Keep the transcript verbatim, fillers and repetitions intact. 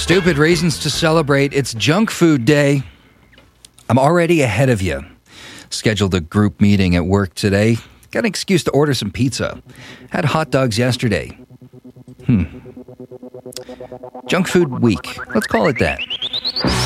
Stupid reasons to celebrate. It's junk food day. I'm already ahead of you. Scheduled a group meeting at work today. Got an excuse to order some pizza. Had hot dogs yesterday. Hmm. Junk food week. Let's call it that.